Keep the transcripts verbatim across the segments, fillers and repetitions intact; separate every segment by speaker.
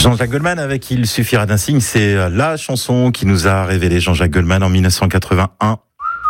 Speaker 1: Jean-Jacques Goldman avec Il suffira d'un signe, c'est la chanson qui nous a révélé Jean-Jacques Goldman en dix-neuf cent quatre-vingt-un.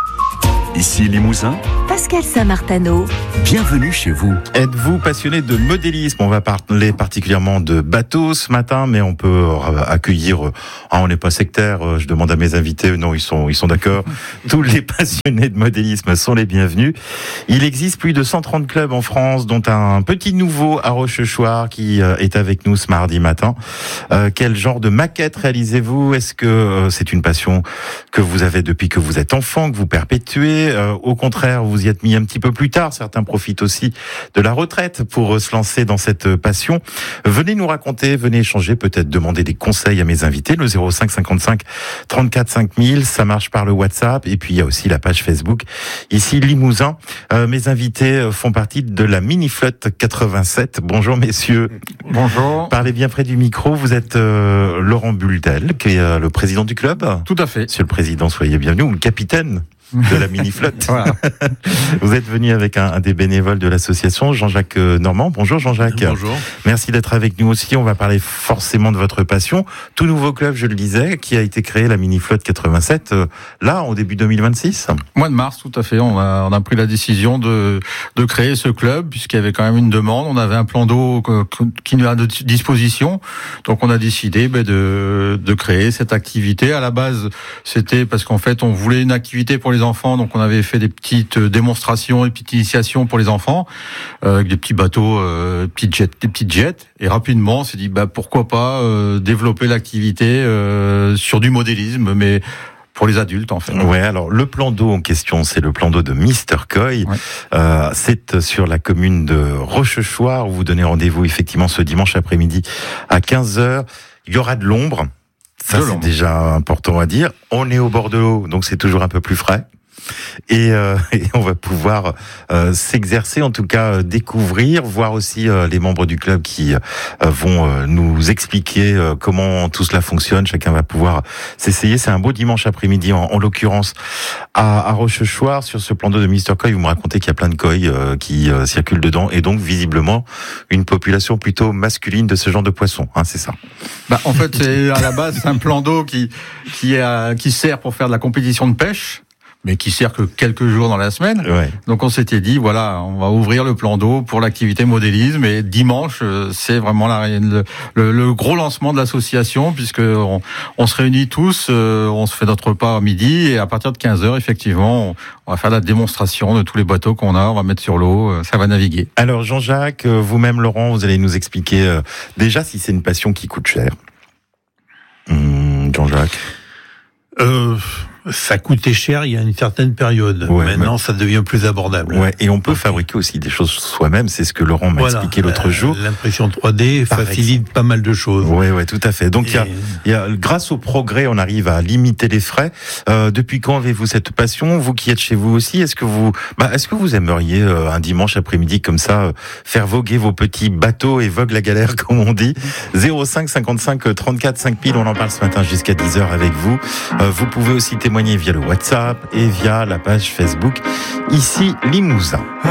Speaker 2: Ici Limousin,
Speaker 3: Pascal Saint-Martano.
Speaker 2: Bienvenue chez vous.
Speaker 1: Êtes-vous passionné de modélisme? On va parler particulièrement de bateaux ce matin, mais on peut accueillir, ah, on n'est pas sectaire, je demande à mes invités, non, ils sont, ils sont d'accord. Tous les passionnés de modélisme sont les bienvenus. Il existe plus de cent trente clubs en France, dont un petit nouveau à Rochechouart qui est avec nous ce mardi matin. Euh, quel genre de maquette réalisez-vous? Est-ce que euh, c'est une passion que vous avez depuis que vous êtes enfant, que vous perpétuez? Euh, au contraire, vous y êtes mis un petit peu plus tard. Certains profitent aussi de la retraite pour se lancer dans cette passion. Venez nous raconter, venez échanger, peut-être demander des conseils à mes invités. Le zéro cinq cinquante-cinq trente-quatre cinq mille, ça marche par le WhatsApp. Et puis il y a aussi la page Facebook. Ici Limousin, euh, mes invités font partie de la mini-flotte quatre-vingt-sept. Bonjour messieurs.
Speaker 4: Bonjour.
Speaker 1: Parlez bien près du micro. Vous êtes euh, Laurent Bultel, qui est euh, le président du club.
Speaker 4: Tout à fait.
Speaker 1: Monsieur le président, soyez bienvenu. Ou le capitaine de la mini-flotte.
Speaker 4: Voilà.
Speaker 1: Vous êtes venu avec un, un des bénévoles de l'association, Jean-Jacques Normand. Bonjour Jean-Jacques.
Speaker 4: Bonjour. Merci
Speaker 1: d'être avec nous aussi. On va parler forcément de votre passion. Tout nouveau club, je le disais, qui a été créé, la mini-flotte quatre-vingt-sept, euh, là, au début deux mille vingt-six.
Speaker 4: Mois de mars, tout à fait. On a, on a pris la décision de, de créer ce club, puisqu'il y avait quand même une demande. On avait un plan d'eau qui nous a à disposition. Donc on a décidé ben, de, de créer cette activité. À la base, c'était parce qu'en fait, on voulait une activité pour les enfants, donc on avait fait des petites démonstrations, des petites initiations pour les enfants, euh, avec des petits bateaux, euh, petites jets, des petites jets, et rapidement on s'est dit bah pourquoi pas euh, développer l'activité euh, sur du modélisme, mais pour les adultes en fait.
Speaker 1: Ouais, alors le plan d'eau en question, c'est le plan d'eau de Mister Coy. Ouais. Euh, c'est sur la commune de Rochechouart où vous donnez rendez-vous effectivement ce dimanche après-midi à quinze heures. Il y aura de l'ombre. Ça, c'est déjà important à dire. On est au bord de l'eau, donc c'est toujours un peu plus frais. Et, euh, et on va pouvoir euh, s'exercer, en tout cas euh, découvrir, voir aussi euh, les membres du club qui euh, vont euh, nous expliquer euh, comment tout cela fonctionne. Chacun va pouvoir s'essayer. C'est un beau dimanche après-midi, en, en l'occurrence à, à Rochechouart. Sur ce plan d'eau de Mister Coy, vous me racontez qu'il y a plein de coys euh, qui euh, circulent dedans, et donc visiblement une population plutôt masculine de ce genre de poissons. Hein, c'est ça.
Speaker 4: Bah, en fait, c'est à la base c'est un plan d'eau qui qui, est, qui sert pour faire de la compétition de pêche, mais qui sert que quelques jours dans la semaine. Ouais. Donc on s'était dit, voilà, on va ouvrir le plan d'eau pour l'activité modélisme, et dimanche, c'est vraiment la, le, le, le gros lancement de l'association, puisque on, on se réunit tous, euh, on se fait notre repas à midi, et à partir de quinze heures, effectivement, on, on va faire la démonstration de tous les bateaux qu'on a, on va mettre sur l'eau, ça va naviguer.
Speaker 1: Alors Jean-Jacques, vous-même Laurent, vous allez nous expliquer euh, déjà si c'est une passion qui coûte cher. Hum, Jean-Jacques
Speaker 5: euh... Ça coûtait cher il y a une certaine période. Ouais, Maintenant, ouais. ça devient plus abordable.
Speaker 1: Ouais, et on peut okay. fabriquer aussi des choses soi-même. C'est ce que Laurent m'a voilà, expliqué l'autre jour.
Speaker 5: L'impression trois D facilite exemple. pas mal de choses.
Speaker 1: Oui, ouais, tout à fait. Donc, il y a, il y a, grâce au progrès, on arrive à limiter les frais. Euh, depuis quand avez-vous cette passion? Vous qui êtes chez vous aussi, est-ce que vous, bah, est-ce que vous aimeriez euh, un dimanche après-midi comme ça euh, faire voguer vos petits bateaux et vogue la galère, comme on dit? zéro cinq cinquante-cinq trente-quatre cinq mille. On en parle ce matin jusqu'à dix heures avec vous. Euh, vous pouvez aussi témoigner via le WhatsApp et via la page Facebook Ici Limousin.